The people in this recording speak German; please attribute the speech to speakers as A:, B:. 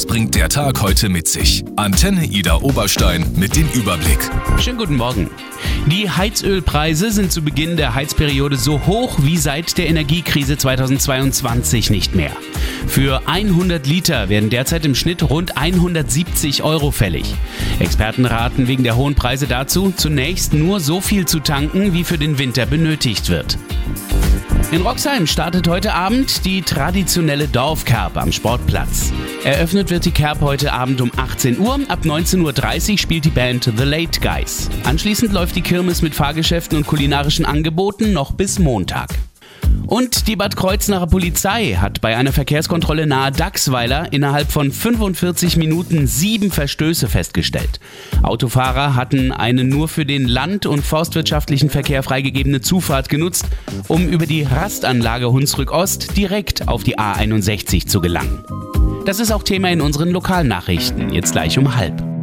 A: Was bringt der Tag heute mit sich? Antenne Ida Oberstein mit dem Überblick.
B: Schönen guten Morgen. Die Heizölpreise sind zu Beginn der Heizperiode so hoch wie seit der Energiekrise 2022 nicht mehr. Für 100 Liter werden derzeit im Schnitt rund 170 € fällig. Experten raten wegen der hohen Preise dazu, zunächst nur so viel zu tanken, wie für den Winter benötigt wird. In Roxheim startet heute Abend die traditionelle Dorfkerb am Sportplatz. Eröffnet wird die Kerb heute Abend um 18 Uhr. Ab 19:30 Uhr spielt die Band The Late Guys. Anschließend läuft die Kirmes mit Fahrgeschäften und kulinarischen Angeboten noch bis Montag. Und die Bad Kreuznacher Polizei hat bei einer Verkehrskontrolle nahe Dachsweiler innerhalb von 45 Minuten 7 Verstöße festgestellt. Autofahrer hatten eine nur für den land- und forstwirtschaftlichen Verkehr freigegebene Zufahrt genutzt, um über die Rastanlage Hunsrück Ost direkt auf die A61 zu gelangen. Das ist auch Thema in unseren Lokalnachrichten, jetzt gleich um 12:30.